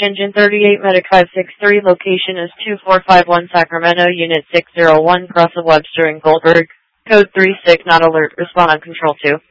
Engine 38 Medic 563, location is 2451 Sacramento, Unit 601, cross of Webster and Goldberg, code 36, not alert, respond on Control 2.